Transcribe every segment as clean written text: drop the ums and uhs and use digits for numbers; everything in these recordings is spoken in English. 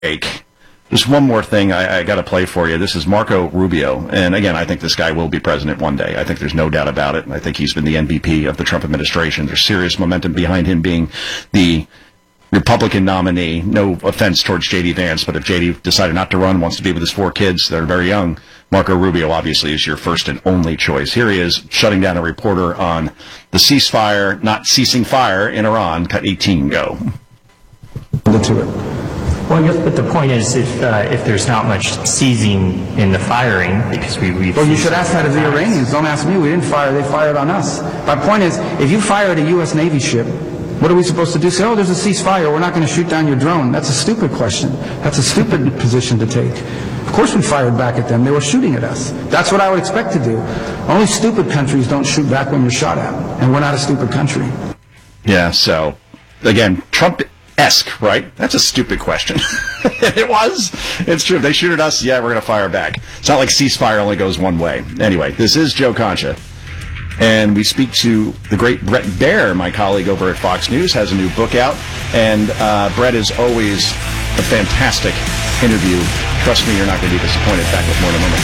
Just one more thing I got to play for you. This is Marco Rubio. And again, I think this guy will be president one day. I think there's no doubt about it. I think he's been the MVP of the Trump administration. There's serious momentum behind him being the Republican nominee. No offense towards J.D. Vance, but if J.D. decided not to run, wants to be with his 4 kids, they're very young, Marco Rubio obviously is your first and only choice. Here he is shutting down a reporter on the ceasefire, not ceasing fire in Iran. Cut 18, go. To it. Well, I guess, but the point is, if there's not much seizing in the firing, because we've... Well, you should ask that of the Iranians. Don't ask me. We didn't fire. They fired on us. My point is, if you fire at a U.S. Navy ship, what are we supposed to do? Say, oh, there's a ceasefire. We're not going to shoot down your drone. That's a stupid question. That's a stupid position to take. Of course we fired back at them. They were shooting at us. That's what I would expect to do. Only stupid countries don't shoot back when you're shot at. And we're not a stupid country. Yeah, so, again, Trump-esque, right? That's a stupid question. It was. It's true. If they shoot at us, yeah, we're going to fire back. It's not like ceasefire only goes one way. Anyway, this is Joe Concha. And we speak to the great Bret Baier, my colleague over at Fox News, has a new book out. And Bret is always a fantastic interview. Trust me, you're not going to be disappointed. Back with more in a moment.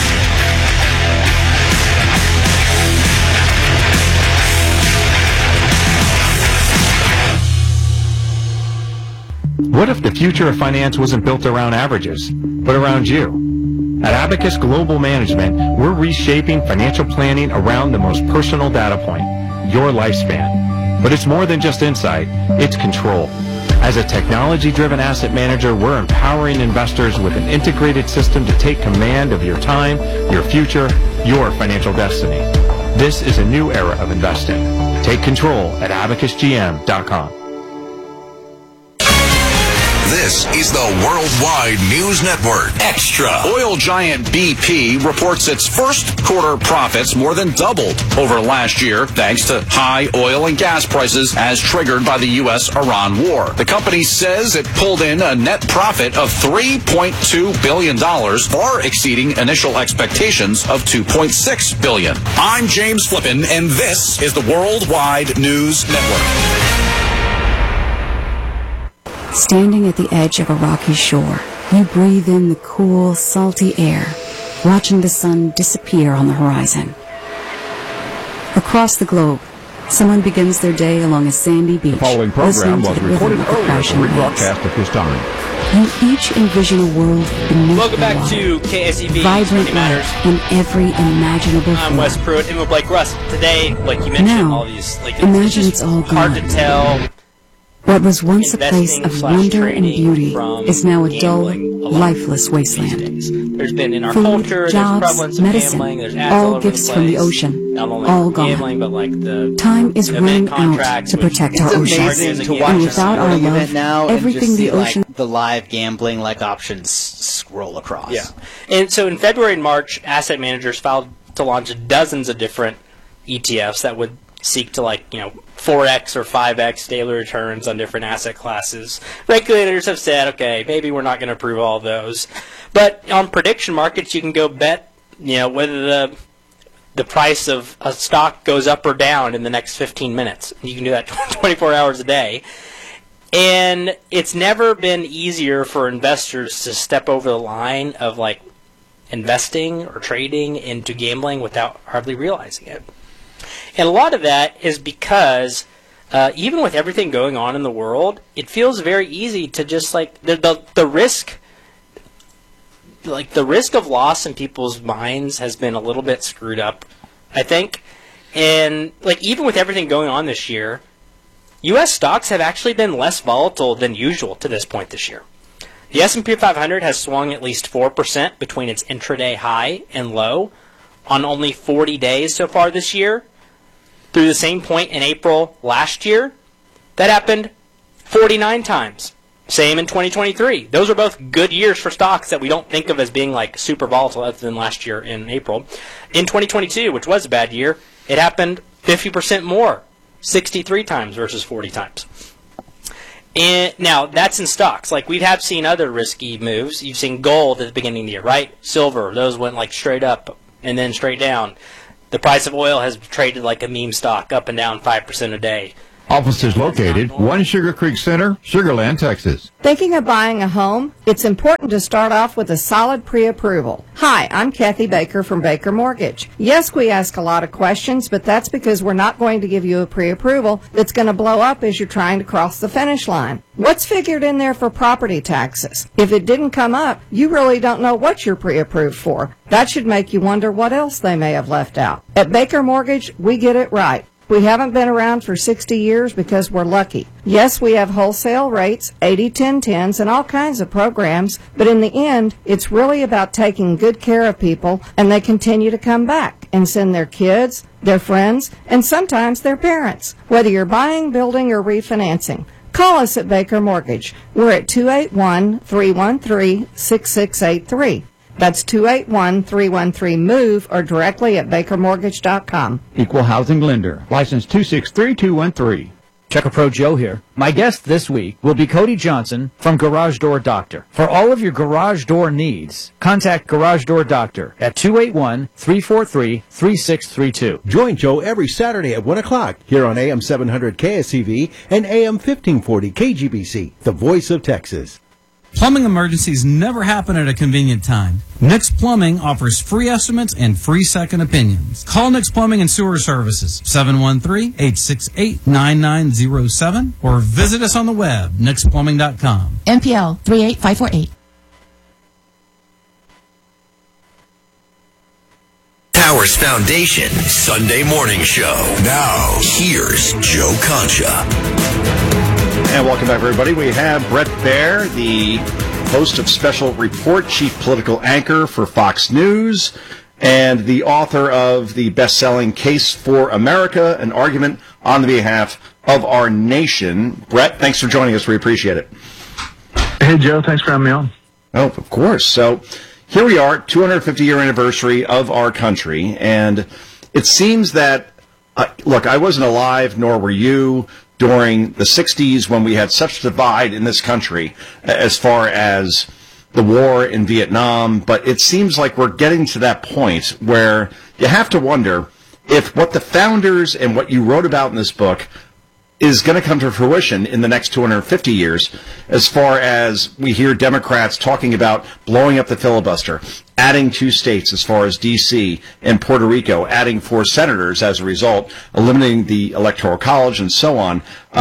What if the future of finance wasn't built around averages, but around you? At Abacus Global Management, we're reshaping financial planning around the most personal data point, your lifespan. But it's more than just insight, it's control. As a technology-driven asset manager, we're empowering investors with an integrated system to take command of your time, your future, your financial destiny. This is a new era of investing. Take control at abacusgm.com. This is the Worldwide News Network Extra. Oil giant BP reports its first quarter profits more than doubled over last year thanks to high oil and gas prices as triggered by the U.S.-Iran war. The company says it pulled in a net profit of $3.2 billion, far exceeding initial expectations of $2.6 billion. I'm James Flippin, and this is the Worldwide News Network. Standing at the edge of a rocky shore, you breathe in the cool, salty air, watching the sun disappear on the horizon. Across the globe, someone begins their day along a sandy beach, the following program was recorded earlier for rebroadcast at this time. You each envision a world beneath Welcome back water, to KSEV vibrant Matters. in every imaginable I'm form. Wes Pruitt, and with Blake Russ. Today, like you mentioned, Now, all these, like imagine it's it's all hard gone. to tell. What was once a place of Investing wonder and beauty from is now a dull, gambling a lot lifeless these wasteland. days. There's been in our Food, culture, jobs, there's prevalence of medicine, gambling, there's ads all all over gifts the from the place. ocean, Not only all gambling, gone. but like the Time is event running out contracts, to which protect is our amazing oceans. to watch And a without our sporting love, event now and everything just the see, ocean... like, the live gambling like options scroll across. Yeah. And so in February and March, asset managers filed to launch dozens of different ETFs that would seek to 4x or 5x daily returns on different asset classes. Regulators have said, okay, maybe we're not going to approve all of those. But on prediction markets, you can go bet, whether the price of a stock goes up or down in the next 15 minutes. You can do that 24 hours a day. And it's never been easier for investors to step over the line of investing or trading into gambling without hardly realizing it. And a lot of that is because even with everything going on in the world, it feels very easy to just the risk, the risk of loss in people's minds has been a little bit screwed up, I think. And even with everything going on this year, U.S. stocks have actually been less volatile than usual to this point this year. The S&P 500 has swung at least 4% between its intraday high and low on only 40 days so far this year. Through the same point in April last year, that happened 49 times. Same in 2023. Those are both good years for stocks that we don't think of as being super volatile other than last year in April. In 2022, which was a bad year, it happened 50% more, 63 times versus 40 times. And now, that's in stocks. We have seen other risky moves. You've seen gold at the beginning of the year, right? Silver, those went straight up and then straight down. The price of oil has traded like a meme stock, up and down 5% a day. Offices located 1 Sugar Creek Center, Sugar Land, Texas. Thinking of buying a home? It's important to start off with a solid pre-approval. Hi, I'm Kathy Baker from Baker Mortgage. Yes, we ask a lot of questions, but that's because we're not going to give you a pre-approval that's going to blow up as you're trying to cross the finish line. What's figured in there for property taxes? If it didn't come up, you really don't know what you're pre-approved for. That should make you wonder what else they may have left out. At Baker Mortgage, we get it right. We haven't been around for 60 years because we're lucky. Yes, we have wholesale rates, 80-10-10s, and all kinds of programs, but in the end, it's really about taking good care of people, and they continue to come back and send their kids, their friends, and sometimes their parents. Whether you're buying, building, or refinancing, call us at Baker Mortgage. We're at 281-313-6683. That's 281-313-MOVE or directly at bakermortgage.com. Equal housing lender. License 263213. Checker Pro Joe here. My guest this week will be Cody Johnson from Garage Door Doctor. For all of your garage door needs, contact Garage Door Doctor at 281-343-3632. Join Joe every Saturday at 1 o'clock here on AM 700 KSCV and AM 1540 KGBC, the voice of Texas. Plumbing emergencies never happen at a convenient time. Nix Plumbing offers free estimates and free second opinions. Call Nix Plumbing and Sewer Services, 713-868-9907, or visit us on the web, nixplumbing.com. MPL 38548. Towers Foundation Sunday Morning Show. Now, here's Joe Concha. And welcome back, everybody. We have Bret Baier, the host of Special Report, chief political anchor for Fox News, and the author of the best-selling Case for America, an argument on the behalf of our nation. Bret, thanks for joining us. We appreciate it. Hey, Joe. Thanks for having me on. Oh, of course. So here we are, 250-year anniversary of our country, and it seems that, look, I wasn't alive, nor were you, during the 60s when we had such a divide in this country as far as the war in Vietnam, but it seems like we're getting to that point where you have to wonder if what the founders and what you wrote about in this book is going to come to fruition in the next 250 years, as far as we hear Democrats talking about blowing up the filibuster, adding 2 states as far as D.C. and Puerto Rico, adding 4 senators as a result, eliminating the Electoral College and so on.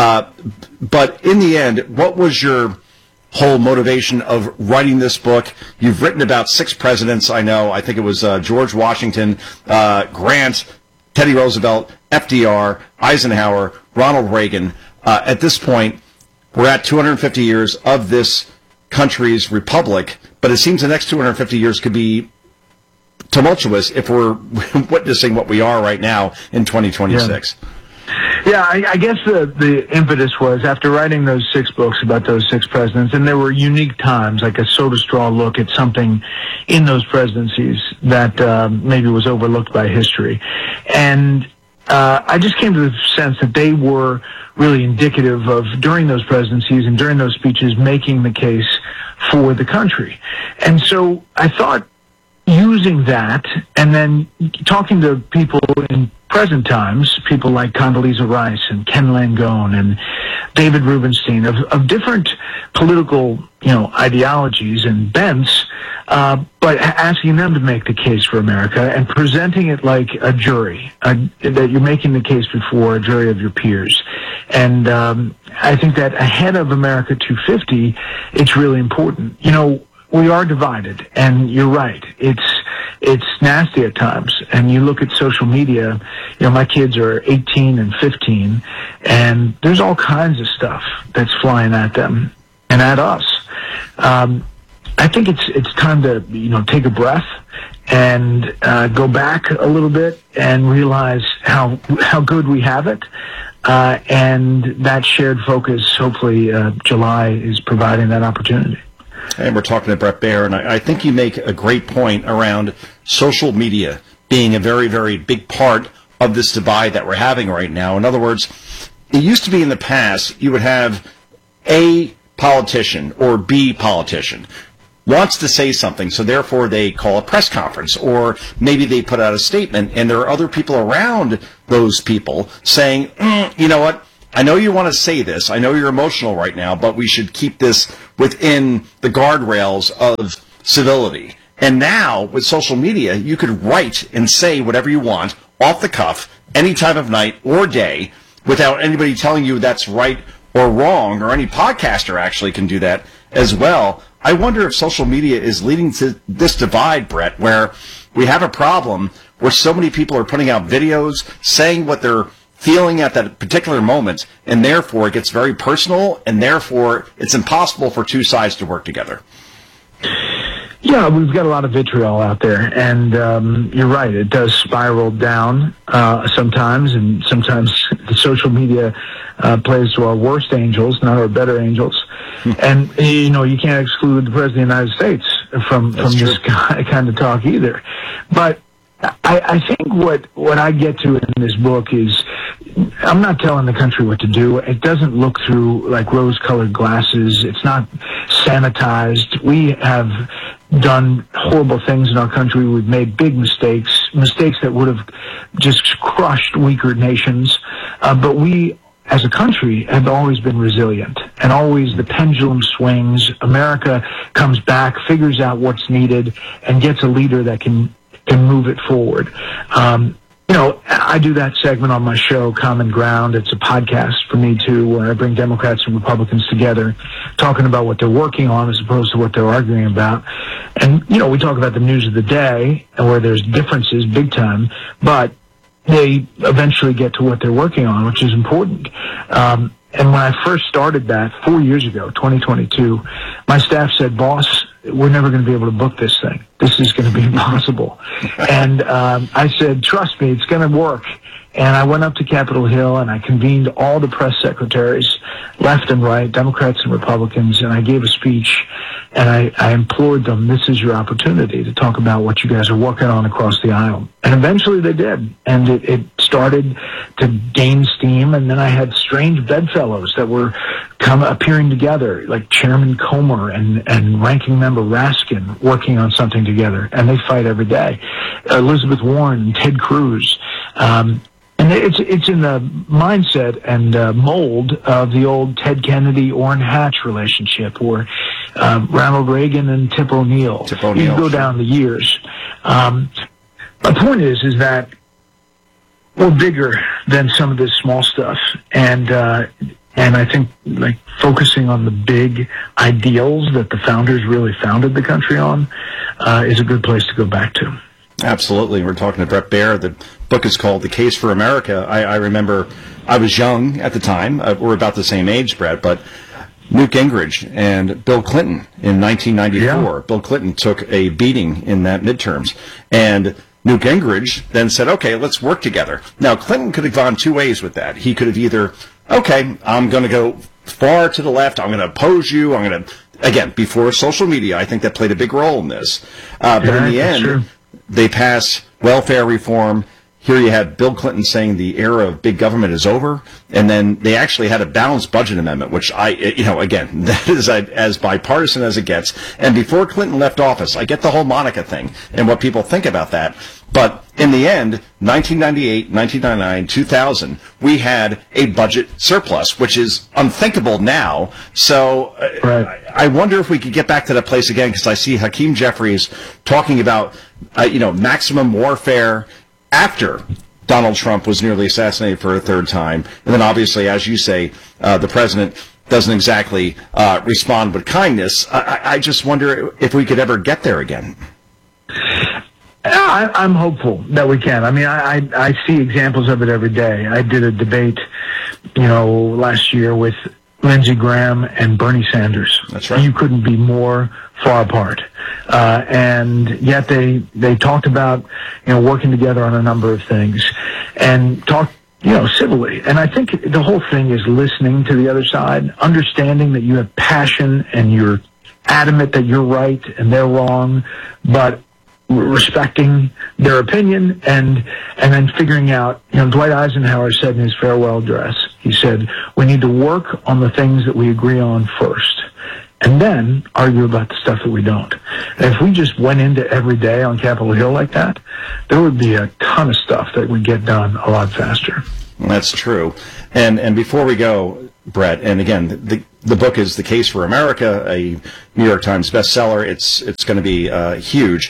But in the end, what was your whole motivation of writing this book? You've written about 6 presidents, I know. I think it was George Washington, Grant, Teddy Roosevelt, FDR, Eisenhower, Ronald Reagan. At this point, we're at 250 years of this country's republic, but it seems the next 250 years could be tumultuous if we're witnessing what we are right now in 2026. Yeah, I guess the impetus was after writing those 6 books about those 6 presidents, and there were unique times, like a soda straw look at something in those presidencies that maybe was overlooked by history. And I just came to the sense that they were really indicative of, during those presidencies and during those speeches, making the case for the country. And so I thought, using that and then talking to people in present times, people like Condoleezza Rice and Ken Langone and David Rubenstein of different political, ideologies and bents, but asking them to make the case for America and presenting it like a jury, that you're making the case before a jury of your peers. And I think that ahead of America 250, it's really important. We are divided, and you're right. It's nasty at times. And you look at social media, my kids are 18 and 15, and there's all kinds of stuff that's flying at them and at us. I think it's time to, take a breath and go back a little bit and realize how good we have it. And that shared focus, hopefully, July is providing that opportunity. And we're talking to Bret Baier, and I think you make a great point around social media being a very, very big part of this divide that we're having right now. In other words, it used to be in the past you would have A politician or B politician wants to say something, so therefore they call a press conference, or maybe they put out a statement, and there are other people around those people saying, you know what, I know you want to say this. I know you're emotional right now, but we should keep this within the guardrails of civility. And now, with social media, you could write and say whatever you want, off the cuff, any time of night or day, without anybody telling you that's right or wrong, or any podcaster actually can do that as well. I wonder if social media is leading to this divide, Brett, where we have a problem where so many people are putting out videos, saying what they're feeling at that particular moment, and therefore it gets very personal, and therefore it's impossible for two sides to work together. Yeah, we've got a lot of vitriol out there, and you're right. It does spiral down sometimes, and sometimes the social media plays to our worst angels, not our better angels. And, you know, you can't exclude the President of the United States from this kind of talk either. But I think what I get to in this book is, I'm not telling the country what to do. It doesn't look through like rose-colored glasses. It's not sanitized. We have done horrible things in our country. We've made big mistakes that would have just crushed weaker nations. But we, as a country, have always been resilient, and always the pendulum swings. America comes back, figures out what's needed, and gets a leader that can move it forward. You know, I do that segment on my show, Common Ground. It's a podcast for me, too, where I bring Democrats and Republicans together, talking about what they're working on as opposed to what they're arguing about. And, you know, we talk about the news of the day, and where there's differences big time, but they eventually get to what they're working on, which is important. And when I first started that 4 years ago, 2022, my staff said, "Boss, we're never going to be able to book this thing. This is going to be impossible." And I said, "Trust me, it's going to work." And I went up to Capitol Hill and I convened all the press secretaries, left and right, Democrats and Republicans, and I gave a speech, and I implored them, this is your opportunity to talk about what you guys are working on across the aisle. And eventually they did, and it started to gain steam, and then I had strange bedfellows that were appearing together, like Chairman Comer and Ranking Member Raskin working on something together, and they fight every day. Elizabeth Warren and Ted Cruz. And it's in the mindset and mold of the old Ted Kennedy, Orrin Hatch relationship, or Ronald Reagan and Tip O'Neill. You go down the years. My point is that we're bigger than some of this small stuff, and I think like focusing on the big ideals that the founders really founded the country on is a good place to go back to. Absolutely. We're talking to Bret Baier. The book is called The Case for America. I remember I was young at the time. We're about the same age, Bret, but Newt Gingrich and Bill Clinton in 1994. Yeah. Bill Clinton took a beating in that midterms. And Newt Gingrich then said, okay, let's work together. Now, Clinton could have gone two ways with that. He could have either, okay, I'm going to go far to the left. I'm going to oppose you. I'm going to, again, before social media, I think that played a big role in this. But in the end, they pass welfare reform. Here you had Bill Clinton saying the era of big government is over, and then they actually had a balanced budget amendment, which again, that is as bipartisan as it gets. And before Clinton left office, I get the whole Monica thing and what people think about that. But in the end, 1998, 1999, 2000, we had a budget surplus, which is unthinkable now. So I wonder if we could get back to that place again, because I see Hakeem Jeffries talking about, maximum warfare after Donald Trump was nearly assassinated for a third time. And then obviously, as you say, the president doesn't exactly respond with kindness. I just wonder if we could ever get there again. I'm hopeful that we can. I mean, I see examples of it every day. I did a debate, last year with Lindsey Graham and Bernie Sanders. That's right. You couldn't be more far apart. And yet they talked about, working together on a number of things and talked, civilly. And I think the whole thing is listening to the other side, understanding that you have passion and you're adamant that you're right and they're wrong, but respecting their opinion and then figuring out, Dwight Eisenhower said in his farewell address, he said, we need to work on the things that we agree on first and then argue about the stuff that we don't. And if we just went into every day on Capitol Hill like that, there would be a ton of stuff that would get done a lot faster. That's true. And before we go, Brett, and again, the book is The Case for America, a New York Times bestseller. It's going to be huge.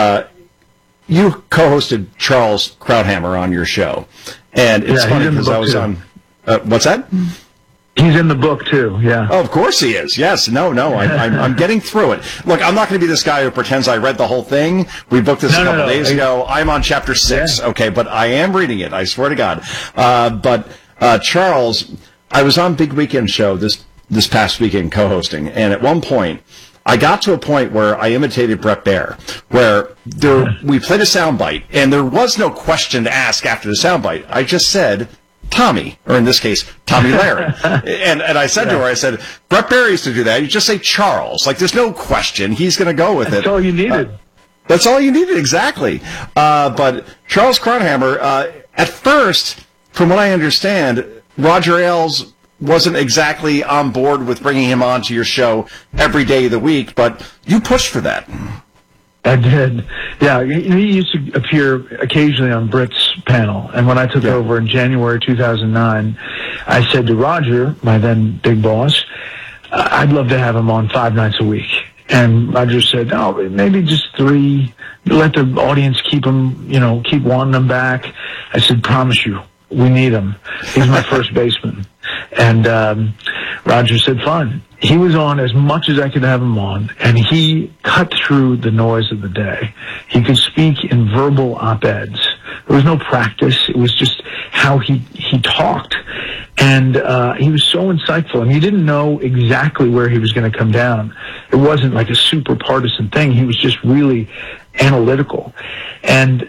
You co-hosted Charles Krauthammer on your show, and it's funny because I was on. What's that? He's in the book too. Yeah. Oh, of course he is. Yes. No. I'm getting through it. Look, I'm not going to be this guy who pretends I read the whole thing. We booked this a couple days ago. I'm on chapter 6. Yeah. Okay, but I am reading it. I swear to God. But Charles, I was on Big Weekend Show this past weekend co-hosting, and at one point, I got to a point where I imitated Bret Baier, where we played a soundbite, and there was no question to ask after the soundbite. I just said, Tommy, or in this case, Tommy Lahren. and I said to her, I said, Bret Baier used to do that. You just say Charles. Like, there's no question. He's going to go with it. That's all you needed. That's all you needed, exactly. But Charles Krauthammer, at first, from what I understand, Roger Ailes wasn't exactly on board with bringing him on to your show every day of the week, but you pushed for that. I did. Yeah, he used to appear occasionally on Bret's panel, and when I took over in January 2009, I said to Roger, my then big boss, I'd love to have him on 5 nights a week. And Roger said, no, maybe just 3. Let the audience keep him, keep wanting him back. I said, promise you, we need him. He's my first baseman. And Roger said, fine. He was on as much as I could have him on, and he cut through the noise of the day. He could speak in verbal op-eds. There was no practice. It was just how he talked. And he was so insightful, and you didn't know exactly where he was going to come down. It wasn't like a super partisan thing. He was just really analytical. And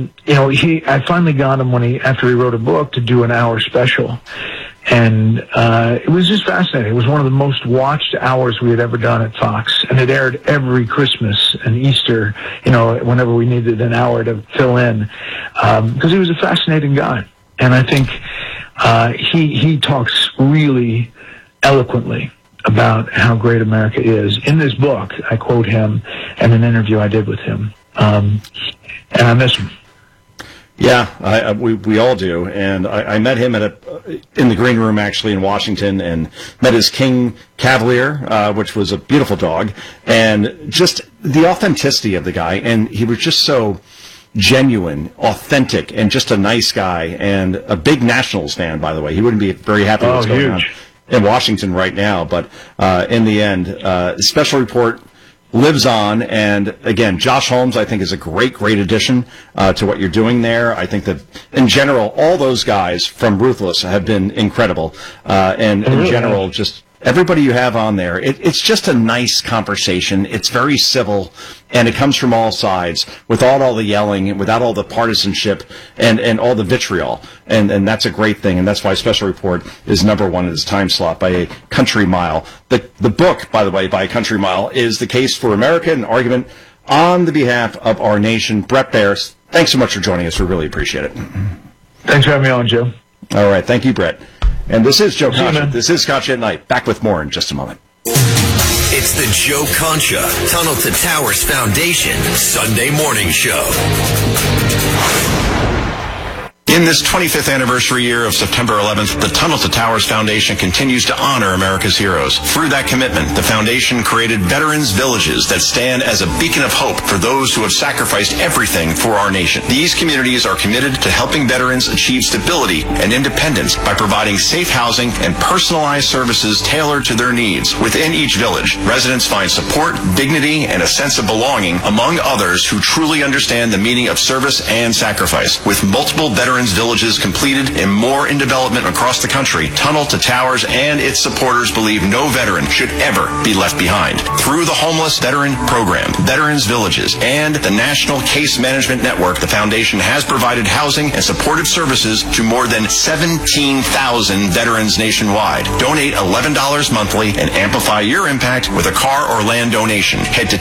I finally got him after he wrote a book to do an hour special. And it was just fascinating. It was one of the most watched hours we had ever done at Fox, and it aired every Christmas and Easter, whenever we needed an hour to fill in, because he was a fascinating guy. And I think he talks really eloquently about how great America is. In this book, I quote him in an interview I did with him, and I miss him. Yeah, we all do, and I met him in the green room actually in Washington, and met his King Cavalier, which was a beautiful dog, and just the authenticity of the guy, and he was just so genuine, authentic, and just a nice guy, and a big Nationals fan, by the way. He wouldn't be very happy with what's going on in Washington right now, but in the end, Special Report lives on, and again, Josh Holmes, I think, is a great addition to what you're doing there. I think that, in general, all those guys from Ruthless have been incredible, and in general, just everybody you have on there, it's just a nice conversation. It's very civil, and it comes from all sides, without all the yelling, and without all the partisanship, and all the vitriol, and that's a great thing, and that's why Special Report is #1 in its time slot by a country mile. The book, by the way, by a country mile, is The Case for America, an argument on the behalf of our nation. Bret Baier, thanks so much for joining us. We really appreciate it. Thanks for having me on, Joe. All right, thank you, Brett. And this is Joe Concha. This is Concha at Night. Back with more in just a moment. It's the Joe Concha Tunnel to Towers Foundation Sunday Morning Show. In this 25th anniversary year of September 11th, the Tunnel to Towers Foundation continues to honor America's heroes. Through that commitment, the foundation created Veterans Villages that stand as a beacon of hope for those who have sacrificed everything for our nation. These communities are committed to helping veterans achieve stability and independence by providing safe housing and personalized services tailored to their needs. Within each village, residents find support, dignity, and a sense of belonging, among others who truly understand the meaning of service and sacrifice. With multiple Veterans Villages completed and more in development across the country, Tunnel to Towers and its supporters believe no veteran should ever be left behind. Through the Homeless Veteran Program, Veterans Villages, and the National Case Management Network, the foundation has provided housing and supportive services to more than 17,000 veterans nationwide. Donate $11 monthly and amplify your impact with a car or land donation. Head to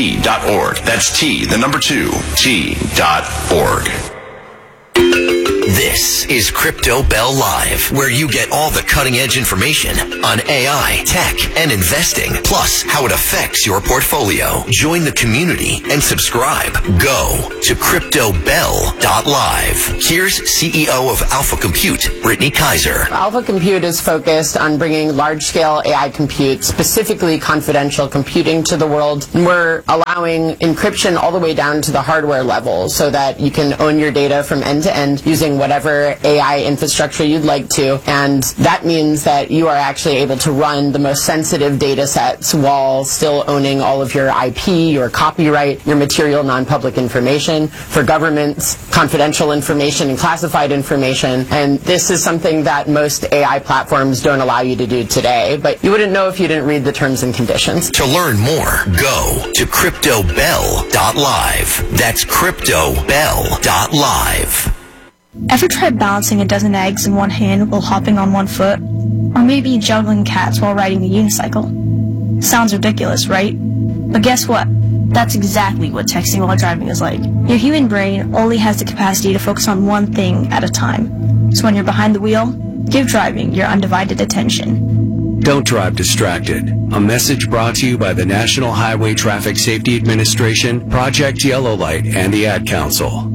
T2T.org. That's T2T.org. This is Crypto Bell Live, where you get all the cutting-edge information on AI, tech, and investing, plus how it affects your portfolio. Join the community and subscribe. Go to CryptoBell.live. Here's CEO of Alpha Compute, Brittany Kaiser. Alpha Compute is focused on bringing large-scale AI compute, specifically confidential computing, to the world. We're allowing encryption all the way down to the hardware level so that you can own your data from end to end using whatever AI infrastructure you'd like to. And that means that you are actually able to run the most sensitive data sets while still owning all of your IP, your copyright, your material non-public information. For governments, confidential information and classified information. And this is something that most AI platforms don't allow you to do today. But you wouldn't know if you didn't read the terms and conditions. To learn more, go to CryptoBell.live. That's CryptoBell.live. Ever tried balancing a dozen eggs in one hand while hopping on one foot? Or maybe juggling cats while riding a unicycle? Sounds ridiculous, right? But guess what? That's exactly what texting while driving is like. Your human brain only has the capacity to focus on one thing at a time. So when you're behind the wheel, give driving your undivided attention. Don't drive distracted. A message brought to you by the National Highway Traffic Safety Administration, Project Yellow Light, and the Ad Council.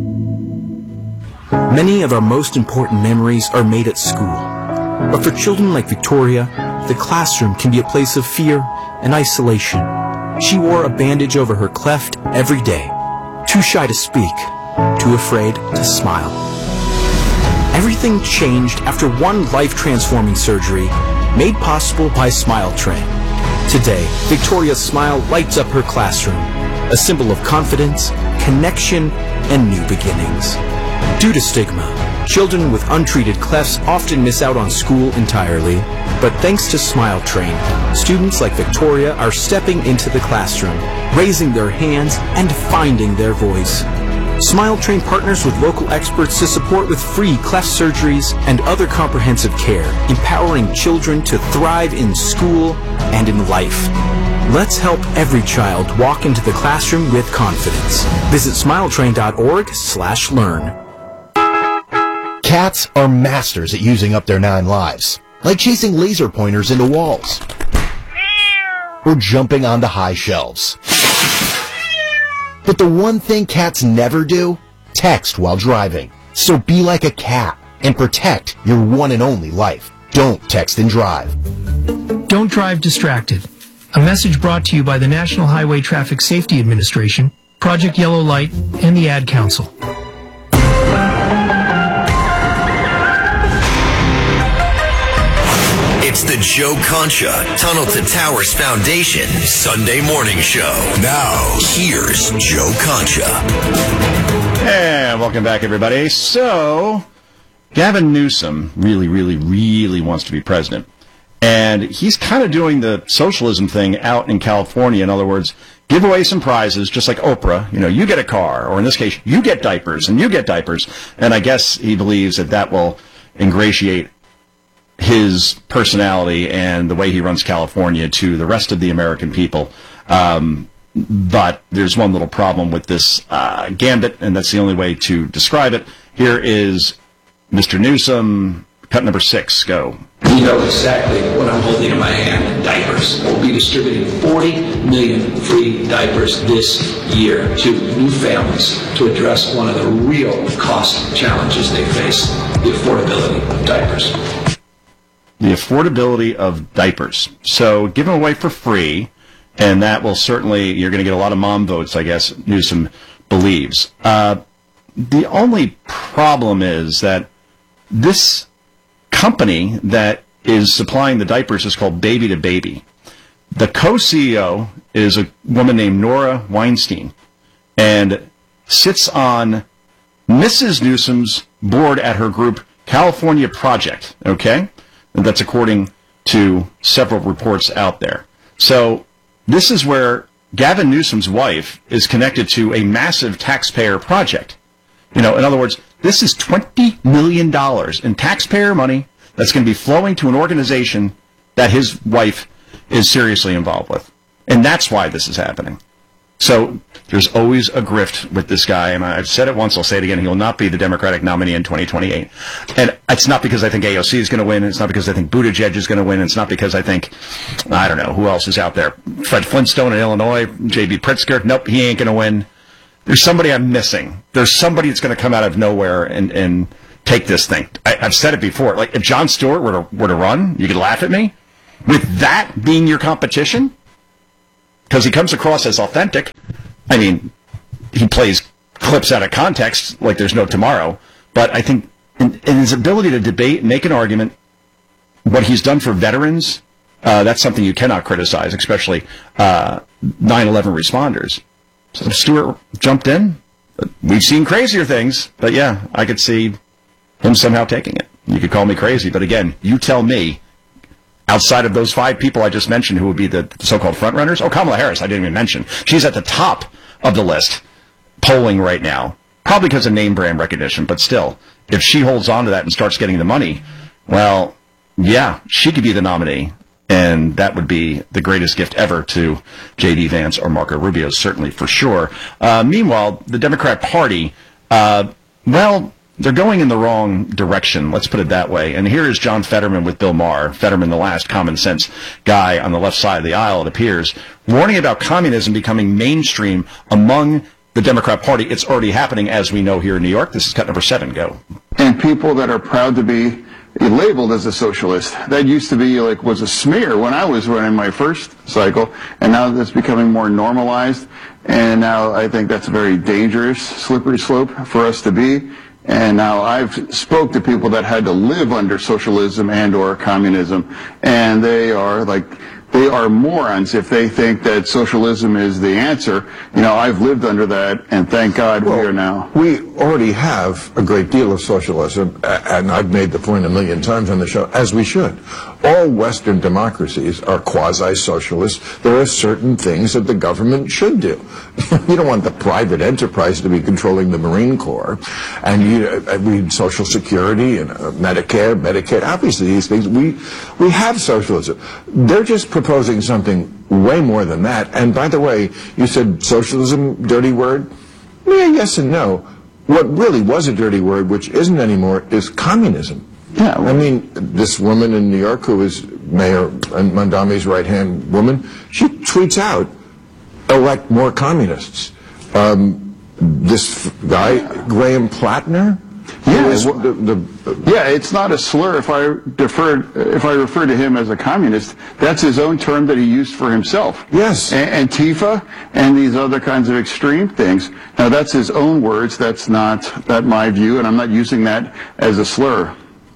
Many of our most important memories are made at school. But for children like Victoria, the classroom can be a place of fear and isolation. She wore a bandage over her cleft every day, too shy to speak, too afraid to smile. Everything changed after one life-transforming surgery made possible by Smile Train. Today, Victoria's smile lights up her classroom, a symbol of confidence, connection, and new beginnings. Due to stigma, children with untreated clefts often miss out on school entirely. But thanks to Smile Train, students like Victoria are stepping into the classroom, raising their hands, and finding their voice. Smile Train partners with local experts to support with free cleft surgeries and other comprehensive care, empowering children to thrive in school and in life. Let's help every child walk into the classroom with confidence. Visit smiletrain.org/learn. Cats are masters at using up their 9 lives, like chasing laser pointers into walls or jumping onto high shelves. But the one thing cats never do? Text while driving. So be like a cat and protect your one and only life. Don't text and drive. Don't drive distracted. A message brought to you by the National Highway Traffic Safety Administration, Project Yellow Light, and the Ad Council. It's the Joe Concha Tunnel to Towers Foundation Sunday morning show. Now, here's Joe Concha. And welcome back, everybody. So, Gavin Newsom really wants to be president. And he's kind of doing the socialism thing out in California. In other words, give away some prizes, just like Oprah. You know, you get a car, or in this case, you get diapers, and you get diapers. And I guess he believes that that will ingratiate his personality and the way he runs California to the rest of the American people. But there's one little problem with this gambit, and that's the only way to describe it. Here is Mr. Newsom, cut number 6. Go. You know exactly what I'm holding in my hand, diapers. We'll be distributing 40 million free diapers this year to new families to address one of the real cost challenges they face, the affordability of diapers. The affordability of diapers. So give them away for free, and that will certainly, you're going to get a lot of mom votes, I guess Newsom believes. The only problem is that this company that is supplying the diapers is called Baby to Baby. The co-CEO is a woman named Nora Weinstein and sits on Mrs. Newsom's board at her group California Project, okay? And that's according to several reports out there. So this is where Gavin Newsom's wife is connected to a massive taxpayer project. You know, in other words, this is $20 million in taxpayer money that's going to be flowing to an organization that his wife is seriously involved with. And that's why this is happening. So there's always a grift with this guy, and I've said it once, I'll say it again, he will not be the Democratic nominee in 2028. And it's not because I think AOC is going to win, it's not because I think Buttigieg is going to win, it's not because I think, I don't know, who else is out there? Fred Flintstone in Illinois, J.B. Pritzker, nope, he ain't going to win. There's somebody I'm missing. There's somebody that's going to come out of nowhere and take this thing. I've said it before, like if Jon Stewart were to run, you could laugh at me. With that being your competition, because he comes across as authentic. I mean, he plays clips out of context like there's no tomorrow. But I think in his ability to debate and make an argument, what he's done for veterans, that's something you cannot criticize, especially 9/11 responders. So Stewart jumped in. We've seen crazier things, but yeah, I could see him somehow taking it. You could call me crazy, but again, you tell me. Outside of those 5 people I just mentioned who would be the so-called frontrunners, Kamala Harris, I didn't even mention. She's at the top of the list, polling right now, probably because of name brand recognition, but still, if she holds on to that and starts getting the money, well, yeah, she could be the nominee, and that would be the greatest gift ever to J.D. Vance or Marco Rubio, certainly, for sure. Meanwhile, the Democrat Party, well, they're going in the wrong direction, let's put it that way. And here is John Fetterman with Bill Maher, Fetterman, the last common sense guy on the left side of the aisle, it appears, warning about communism becoming mainstream among the Democrat Party. It's already happening, as we know here in New York. This is cut number 7. Go. And people that are proud to be labeled as a socialist. That used to be was a smear when I was running my first cycle, and now that's becoming more normalized. And now I think that's a very dangerous, slippery slope for us to be. And now I've spoke to people that had to live under socialism and or communism, and they are morons if they think that socialism is the answer. I've lived under that, and thank God we are now. We already have a great deal of socialism, and I've made the point a million times on the show, as we should. All Western democracies are quasi-socialist. There are certain things that the government should do. You don't want the private enterprise to be controlling the Marine Corps, and we Social Security and Medicare, Medicaid. Obviously, these things we have socialism. They're just proposing something way more than that. And by the way, you said socialism, dirty word. Yeah, yes and no. What really was a dirty word, which isn't anymore, is communism. Yeah, I mean, this woman in New York who is Mayor Mondami's right-hand woman, she tweets out, elect more communists. This guy, Graham Plattner? Yeah, it's not a slur if I refer to him as a communist. That's his own term that he used for himself. Yes. Antifa and these other kinds of extreme things. Now, that's his own words. That's not my view, and I'm not using that as a slur.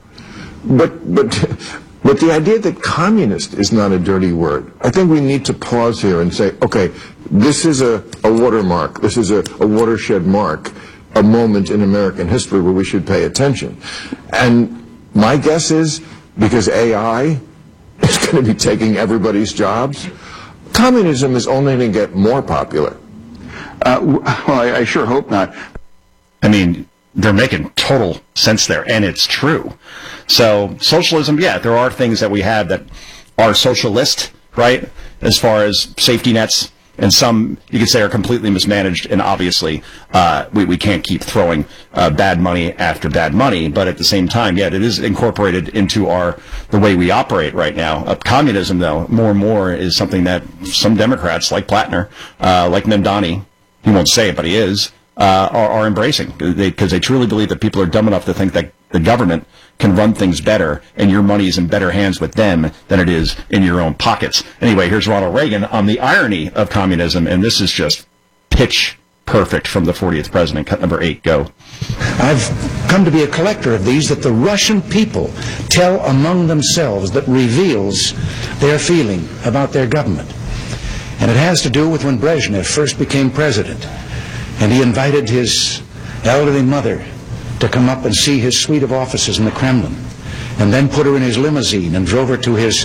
But the idea that communist is not a dirty word, I think we need to pause here and say, okay, this is a watermark. This is a watershed mark, a moment in American history where we should pay attention. And my guess is, because AI is going to be taking everybody's jobs, communism is only going to get more popular. Well, I sure hope not. I mean, they're making total sense there, and it's true. So socialism, yeah, there are things that we have that are socialist, right, as far as safety nets, and some you could say are completely mismanaged, and obviously we can't keep throwing bad money after bad money, but at the same time, yeah, it is incorporated into the way we operate right now. Communism, though, more and more is something that some Democrats, like Plattner, like Mamdani, he won't say it, but he is, are embracing, because they truly believe that people are dumb enough to think that the government can run things better, and your money is in better hands with them than it is in your own pockets. Anyway, here's Ronald Reagan on the irony of communism, and this is just pitch perfect from the 40th president. Cut number 8, go. I've come to be a collector of these that the Russian people tell among themselves that reveals their feeling about their government. And it has to do with when Brezhnev first became president, and he invited his elderly mother to come up and see his suite of offices in the Kremlin, and then put her in his limousine and drove her to his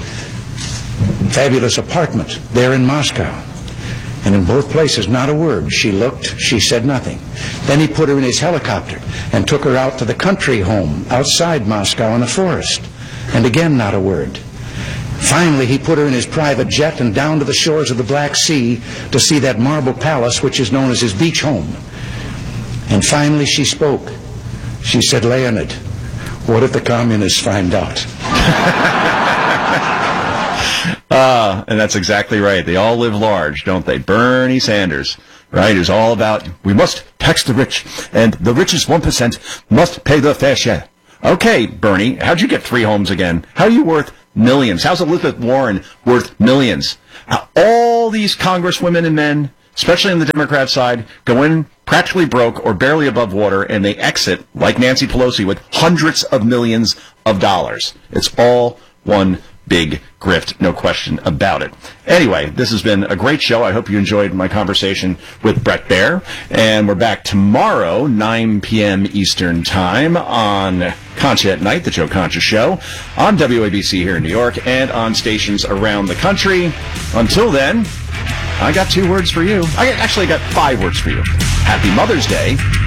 fabulous apartment there in Moscow. And in both places, not a word. She looked, she said nothing. Then he put her in his helicopter and took her out to the country home outside Moscow in the forest. And again, not a word. Finally, he put her in his private jet and down to the shores of the Black Sea to see that marble palace which is known as his beach home. And finally she spoke. She said, "Leonid, what if the communists find out?" And that's exactly right. They all live large, don't they? Bernie Sanders, right, is all about, we must tax the rich, and the richest 1% must pay the fair share. Okay, Bernie, how'd you get 3 homes again? How are you worth millions? How's Elizabeth Warren worth millions? All these congresswomen and men, especially on the Democrat side, go in practically broke or barely above water, and they exit, like Nancy Pelosi, with hundreds of millions of dollars. It's all one big grift, no question about it. Anyway, this has been a great show. I hope you enjoyed my conversation with Bret Baier. And we're back tomorrow, 9 p.m. Eastern Time on Concha at Night, the Joe Concha Show, on WABC here in New York and on stations around the country. Until then, I got 2 words for you. I actually got 5 words for you. Happy Mother's Day.